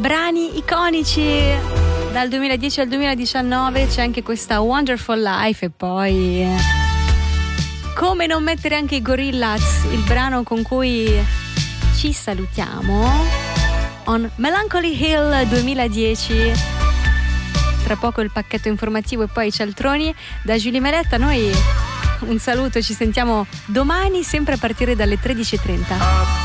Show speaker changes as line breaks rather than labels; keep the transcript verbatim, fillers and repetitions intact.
brani iconici dal duemiladieci al duemiladiciannove, c'è anche questa Wonderful Life, e poi come non mettere anche i Gorillaz, il brano con cui ci salutiamo, On Melancholy Hill duemiladieci. Tra poco il pacchetto informativo e poi i cialtroni da Giulia Meletta. Noi un saluto, ci sentiamo domani sempre a partire dalle tredici e trenta.